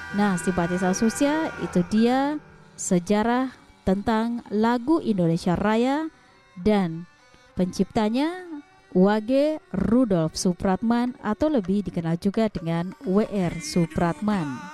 Nah, simpatisan Susia itu dia sejarah tentang lagu Indonesia Raya dan penciptanya Wage Rudolf Supratman atau lebih dikenal juga dengan WR Supratman.